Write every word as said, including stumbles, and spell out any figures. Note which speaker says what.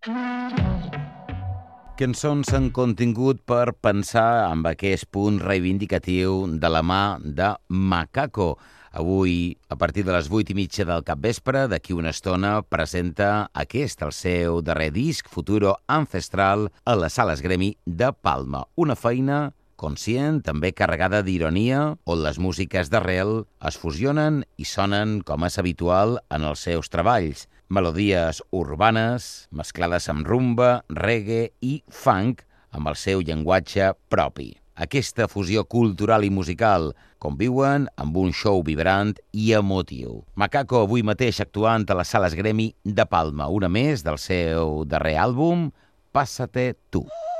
Speaker 1: Cançons amb contingut per pensar amb aquest punt reivindicatiu de la mà de Macaco. Avui, a partir de les vuit i mitja del capvespre, d'aquí una estona, presenta aquest, el seu darrer disc, Futuro Ancestral, a les Sales Gremi de Palma. Una feina conscient, també carregada d'ironia, on les músiques d'arrel es fusionen i sonen, com és habitual, en els seus treballs. Melodies urbanes, mesclades amb rumba, reggae i funk, amb el seu llenguatge propi. Aquesta fusió cultural i musical conviuen amb un show vibrant i emotiu. Macaco avui mateix actuant a les Sales Gremi de Palma, una més del seu darrer àlbum, Pásate tú.